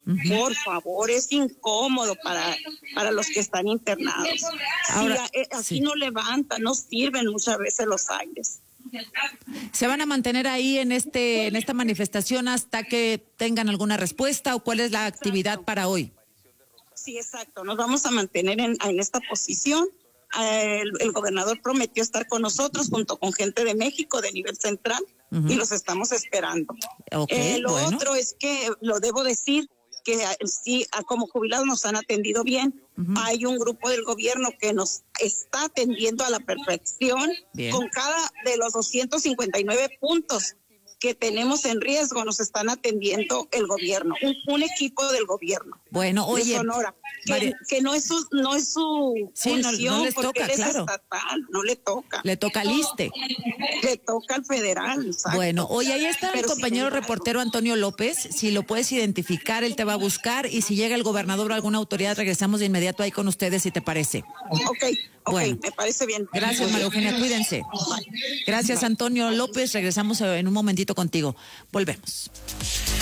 Por favor, es incómodo para los que están internados. Ahora, aquí no levantan, no sirven muchas veces los aires. ¿Se van a mantener ahí en esta manifestación hasta que tengan alguna respuesta o cuál es la actividad para hoy? Sí, exacto. Nos vamos a mantener en esta posición. El gobernador prometió estar con nosotros junto con gente de México de nivel central y los estamos esperando. Lo otro es que, lo debo decir, que sí, como jubilados nos han atendido bien. Hay un grupo del gobierno que nos está atendiendo a la perfección. Con cada de los 259 puntos que tenemos en riesgo, nos están atendiendo el gobierno, un equipo del gobierno. Bueno, oye, de Sonora, que no es su función, no les porque toca, él es claro. estatal, no le toca. Le toca al ISSSTE. Le toca al federal, exacto. Bueno, oye, ahí está el compañero reportero Antonio López, si lo puedes identificar, él te va a buscar y si llega el gobernador o alguna autoridad, regresamos de inmediato ahí con ustedes, si te parece. Ok, bueno, me parece bien. Gracias, María Eugenia, cuídense. Gracias, Antonio López, regresamos en un momentito contigo. Volvemos.